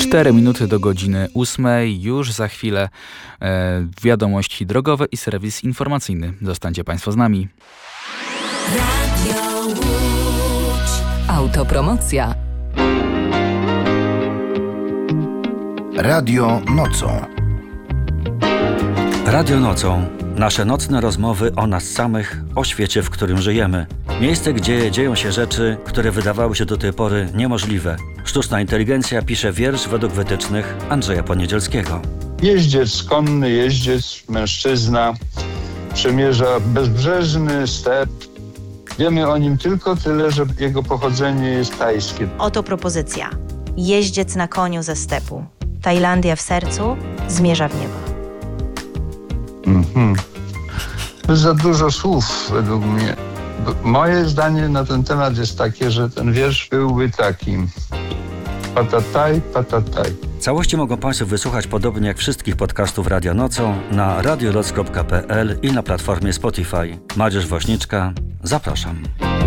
4 minuty do godziny 8. Już za chwilę wiadomości drogowe i serwis informacyjny. Zostańcie Państwo z nami. Radio Łódź. Autopromocja. Radio nocą. Radio nocą. Nasze nocne rozmowy o nas samych, o świecie, w którym żyjemy. Miejsce, gdzie dzieją się rzeczy, które wydawały się do tej pory niemożliwe. Sztuczna inteligencja pisze wiersz według wytycznych Andrzeja Poniedzielskiego. Jeździec, konny jeździec, mężczyzna, przemierza bezbrzeżny step. Wiemy o nim tylko tyle, że jego pochodzenie jest tajskie. Oto propozycja. Jeździec na koniu ze stepu. Tajlandia w sercu, zmierza w niebo. To jest za dużo słów według mnie. Moje zdanie na ten temat jest takie, że ten wiersz byłby takim. Patataj, patataj. Całości mogą Państwo wysłuchać podobnie jak wszystkich podcastów Radio Nocą na radioloc.pl i na platformie Spotify. Mariusz Woźniczka, zapraszam.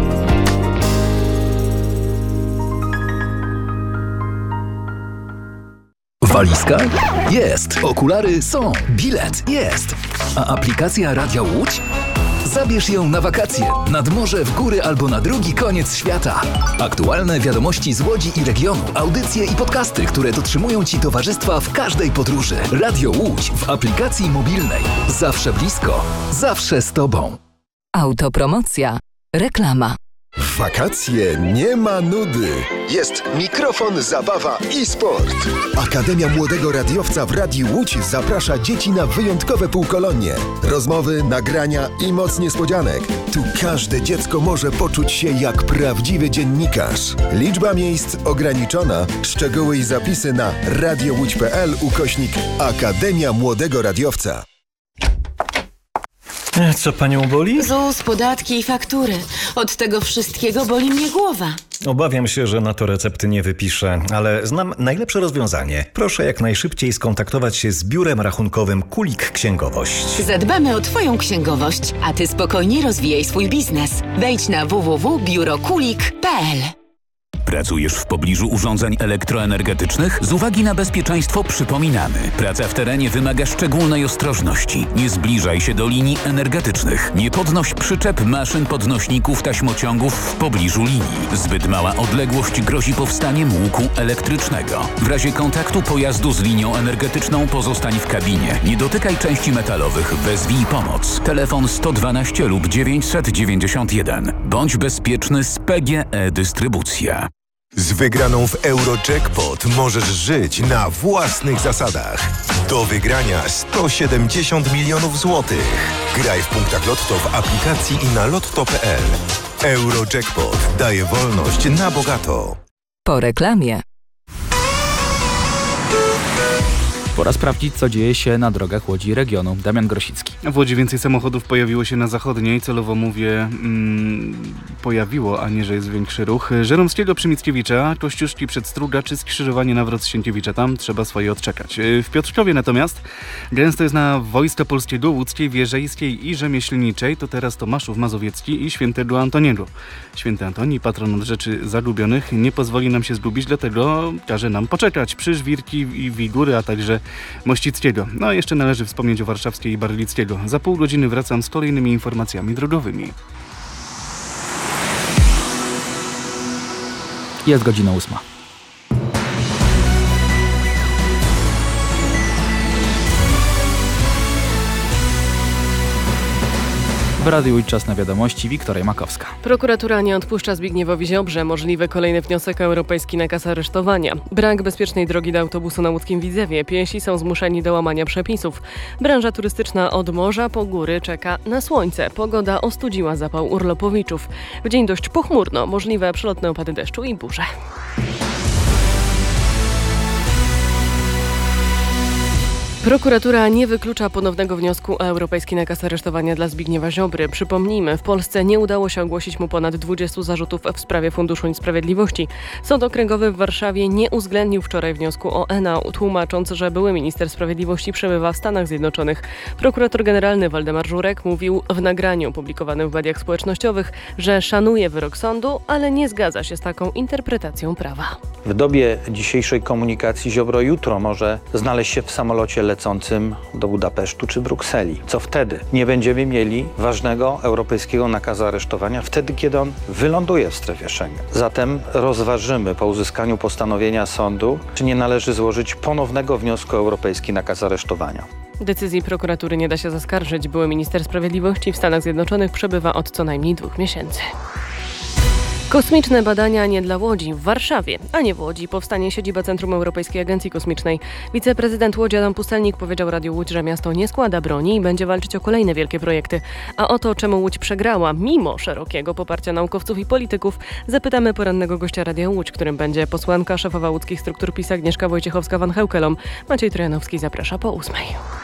Walizka? Jest. Okulary są. Bilet? Jest. A aplikacja Radia Łódź? Zabierz ją na wakacje, nad morze, w góry albo na drugi koniec świata. Aktualne wiadomości z Łodzi i regionu, audycje i podcasty, które dotrzymują Ci towarzystwa w każdej podróży. Radio Łódź w aplikacji mobilnej. Zawsze blisko, zawsze z Tobą. Autopromocja. Reklama. W wakacje nie ma nudy. Jest mikrofon, zabawa i sport. Akademia Młodego Radiowca w Radiu Łódź zaprasza dzieci na wyjątkowe półkolonie. Rozmowy, nagrania i moc niespodzianek. Tu każde dziecko może poczuć się jak prawdziwy dziennikarz. Liczba miejsc ograniczona. Szczegóły i zapisy na radiołódź.pl/Akademia Młodego Radiowca. Co panią boli? ZUS, podatki i faktury. Od tego wszystkiego boli mnie głowa. Obawiam się, że na to recepty nie wypiszę, ale znam najlepsze rozwiązanie. Proszę jak najszybciej skontaktować się z biurem rachunkowym Kulik Księgowość. Zadbamy o Twoją księgowość, a Ty spokojnie rozwijaj swój biznes. Wejdź na www.biurokulik.pl. Pracujesz w pobliżu urządzeń elektroenergetycznych? Z uwagi na bezpieczeństwo przypominamy. Praca w terenie wymaga szczególnej ostrożności. Nie zbliżaj się do linii energetycznych. Nie podnoś przyczep, maszyn, podnośników, taśmociągów w pobliżu linii. Zbyt mała odległość grozi powstaniem łuku elektrycznego. W razie kontaktu pojazdu z linią energetyczną pozostań w kabinie. Nie dotykaj części metalowych. Wezwij pomoc. Telefon 112 lub 991. Bądź bezpieczny z PGE Dystrybucja. Z wygraną w Eurojackpot możesz żyć na własnych zasadach. Do wygrania 170 milionów złotych. Graj w punktach Lotto w aplikacji i na lotto.pl. Eurojackpot daje wolność na bogato. Po reklamie. Pora sprawdzić, co dzieje się na drogach Łodzi i regionu. Damian Grosicki. W Łodzi więcej samochodów pojawiło się na zachodniej. Celowo mówię pojawiło, a nie, że jest większy ruch. Żeromskiego przy Mickiewicza, Kościuszki przed Struga czy skrzyżowanie Nawrot Sienkiewicza. Tam trzeba swoje odczekać. W Piotrkowie natomiast gęsto jest na Wojska Polskiego, Łódzkiej, Wierzejskiej i Rzemieślniczej. To teraz Tomaszów Mazowiecki i Świętego Antoniego. Święty Antoni, patron od rzeczy zagubionych, nie pozwoli nam się zgubić, dlatego każe nam poczekać przy Żwirki i Wigury, a także Mościckiego. No a jeszcze należy wspomnieć o Warszawskiej i Barlickiego. Za pół godziny wracam z kolejnymi informacjami drogowymi. Jest godzina 8. W Radiu Łódź czas na wiadomości. Wiktoria Makowska. Prokuratura nie odpuszcza Zbigniewowi Ziobrze. Możliwy kolejny wniosek o europejski nakaz aresztowania. Brak bezpiecznej drogi do autobusu na łódzkim Widzewie. Piesi są zmuszeni do łamania przepisów. Branża turystyczna od morza po góry czeka na słońce. Pogoda ostudziła zapał urlopowiczów. W dzień dość pochmurno. Możliwe przelotne opady deszczu i burze. Prokuratura nie wyklucza ponownego wniosku o europejski nakaz aresztowania dla Zbigniewa Ziobry. Przypomnijmy, w Polsce nie udało się ogłosić mu ponad 20 zarzutów w sprawie Funduszu Niesprawiedliwości. Sąd Okręgowy w Warszawie nie uwzględnił wczoraj wniosku o ENA, tłumacząc, że były minister sprawiedliwości przebywa w Stanach Zjednoczonych. Prokurator generalny Waldemar Żurek mówił w nagraniu publikowanym w mediach społecznościowych, że szanuje wyrok sądu, ale nie zgadza się z taką interpretacją prawa. W dobie dzisiejszej komunikacji Ziobro jutro może znaleźć się w samolocie lecącym do Budapesztu czy Brukseli. Co wtedy? Nie będziemy mieli ważnego europejskiego nakazu aresztowania wtedy, kiedy on wyląduje w strefie Schengen. Zatem rozważymy po uzyskaniu postanowienia sądu, czy nie należy złożyć ponownego wniosku o europejski nakaz aresztowania. Decyzji prokuratury nie da się zaskarżyć. Były minister sprawiedliwości w Stanach Zjednoczonych przebywa od co najmniej 2 miesięcy. Kosmiczne badania nie dla Łodzi. W Warszawie, a nie w Łodzi, powstanie siedziba Centrum Europejskiej Agencji Kosmicznej. Wiceprezydent Łodzi Adam Pustelnik powiedział Radiu Łódź, że miasto nie składa broni i będzie walczyć o kolejne wielkie projekty. A o to, czemu Łódź przegrała, mimo szerokiego poparcia naukowców i polityków, zapytamy porannego gościa Radia Łódź, którym będzie posłanka szefowa łódzkich struktur PiS Agnieszka Wojciechowska-Van Heukelom. Maciej Trojanowski zaprasza po 8.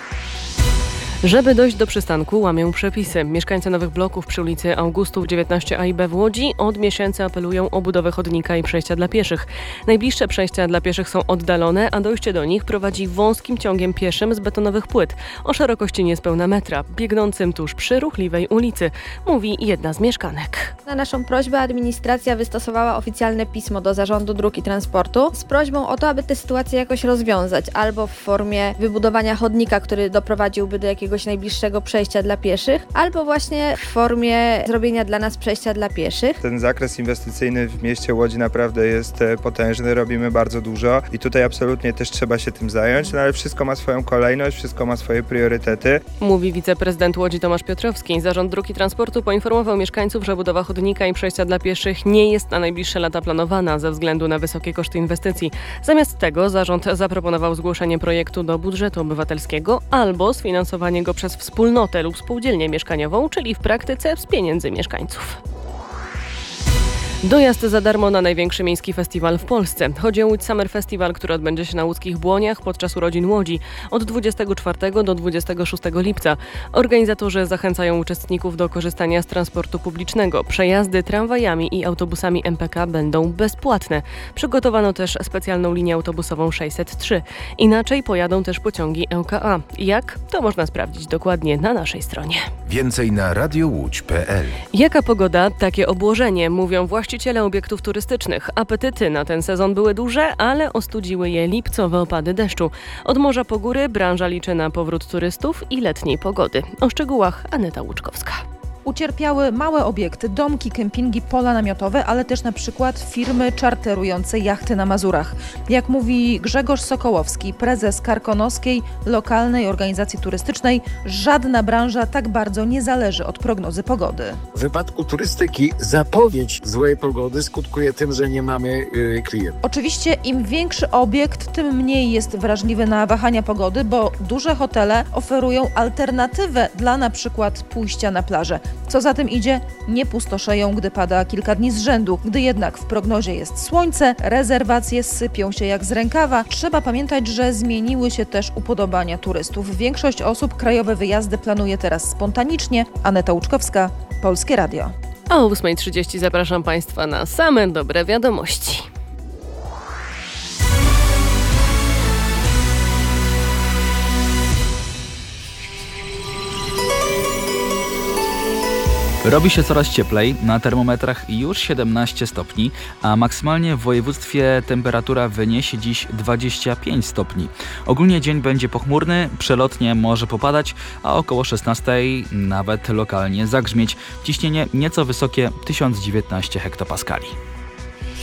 Żeby dojść do przystanku, łamią przepisy. Mieszkańcy nowych bloków przy ulicy Augustów 19a i B w Łodzi od miesięcy apelują o budowę chodnika i przejścia dla pieszych. Najbliższe przejścia dla pieszych są oddalone, a dojście do nich prowadzi wąskim ciągiem pieszym z betonowych płyt o szerokości niespełna metra, biegnącym tuż przy ruchliwej ulicy, mówi jedna z mieszkanek. Na naszą prośbę administracja wystosowała oficjalne pismo do Zarządu Dróg i Transportu z prośbą o to, aby tę sytuację jakoś rozwiązać, albo w formie wybudowania chodnika, który doprowadziłby do jakiegoś najbliższego przejścia dla pieszych, albo właśnie w formie zrobienia dla nas przejścia dla pieszych. Ten zakres inwestycyjny w mieście Łodzi naprawdę jest potężny, robimy bardzo dużo i tutaj absolutnie też trzeba się tym zająć, no ale wszystko ma swoją kolejność, wszystko ma swoje priorytety. Mówi wiceprezydent Łodzi Tomasz Piotrowski. Zarząd Dróg i Transportu poinformował mieszkańców, że budowa chodnika i przejścia dla pieszych nie jest na najbliższe lata planowana ze względu na wysokie koszty inwestycji. Zamiast tego zarząd zaproponował zgłoszenie projektu do budżetu obywatelskiego albo sfinansowanie go przez wspólnotę lub spółdzielnię mieszkaniową, czyli w praktyce z pieniędzy mieszkańców. Dojazd za darmo na największy miejski festiwal w Polsce. Chodzi o Łódź Summer Festival, który odbędzie się na łódzkich Błoniach podczas urodzin Łodzi od 24 do 26 lipca. Organizatorzy zachęcają uczestników do korzystania z transportu publicznego. Przejazdy tramwajami i autobusami MPK będą bezpłatne. Przygotowano też specjalną linię autobusową 603. Inaczej pojadą też pociągi ŁKA. Jak? To można sprawdzić dokładnie na naszej stronie. Więcej na radiołódź.pl. Jaka pogoda, takie obłożenie, mówią właściciele obiektów turystycznych. Apetyty na ten sezon były duże, ale ostudziły je lipcowe opady deszczu. Od morza po góry branża liczy na powrót turystów i letniej pogody. O szczegółach Aneta Łuczkowska. Ucierpiały małe obiekty, domki, kempingi, pola namiotowe, ale też na przykład firmy czarterujące jachty na Mazurach. Jak mówi Grzegorz Sokołowski, prezes Karkonoskiej Lokalnej Organizacji Turystycznej, żadna branża tak bardzo nie zależy od prognozy pogody. W wypadku turystyki zapowiedź złej pogody skutkuje tym, że nie mamy klientów. Oczywiście im większy obiekt, tym mniej jest wrażliwy na wahania pogody, bo duże hotele oferują alternatywę dla na przykład pójścia na plażę. Co za tym idzie, nie pustoszeją, gdy pada kilka dni z rzędu. Gdy jednak w prognozie jest słońce, rezerwacje sypią się jak z rękawa. Trzeba pamiętać, że zmieniły się też upodobania turystów. Większość osób krajowe wyjazdy planuje teraz spontanicznie. Aneta Łuczkowska, Polskie Radio. A o 8:30 zapraszam Państwa na same dobre wiadomości. Robi się coraz cieplej, na termometrach już 17 stopni, a maksymalnie w województwie temperatura wyniesie dziś 25 stopni. Ogólnie dzień będzie pochmurny, przelotnie może popadać, a około 16 nawet lokalnie zagrzmieć. Ciśnienie nieco wysokie 1019 hektopaskali.